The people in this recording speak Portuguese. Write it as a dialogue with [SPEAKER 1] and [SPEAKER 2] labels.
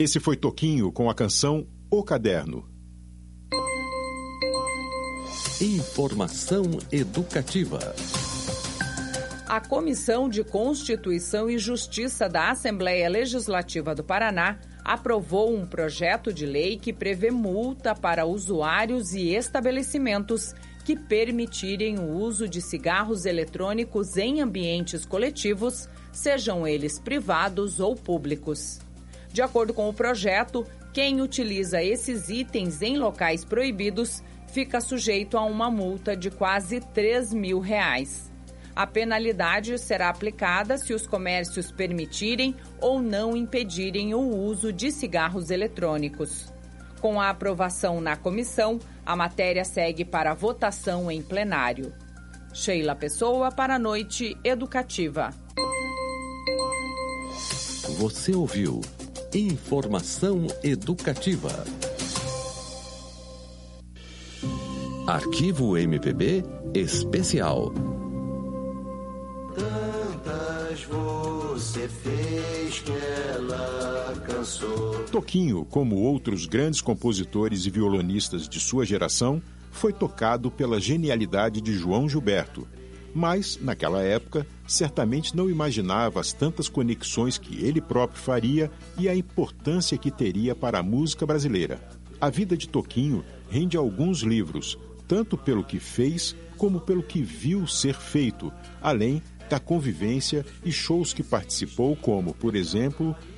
[SPEAKER 1] Esse foi Toquinho com a canção O Caderno.
[SPEAKER 2] Informação educativa.
[SPEAKER 3] A Comissão de Constituição e Justiça da Assembleia Legislativa do Paraná aprovou um projeto de lei que prevê multa para usuários e estabelecimentos que permitirem o uso de cigarros eletrônicos em ambientes coletivos, sejam eles privados ou públicos. De acordo com o projeto, quem utiliza esses itens em locais proibidos fica sujeito a uma multa de quase R$3 mil. A penalidade será aplicada se os comércios permitirem ou não impedirem o uso de cigarros eletrônicos. Com a aprovação na comissão, a matéria segue para votação em plenário. Sheila Pessoa para a Noite Educativa.
[SPEAKER 2] Você ouviu Informação Educativa. Arquivo MPB Especial.
[SPEAKER 4] Tantas você fez que ela cansou.
[SPEAKER 1] Toquinho, como outros grandes compositores e violonistas de sua geração, foi tocado pela genialidade de João Gilberto. Mas, naquela época, certamente não imaginava as tantas conexões que ele próprio faria e a importância que teria para a música brasileira. A vida de Toquinho rende alguns livros, tanto pelo que fez como pelo que viu ser feito, além da convivência e shows que participou, como, por exemplo,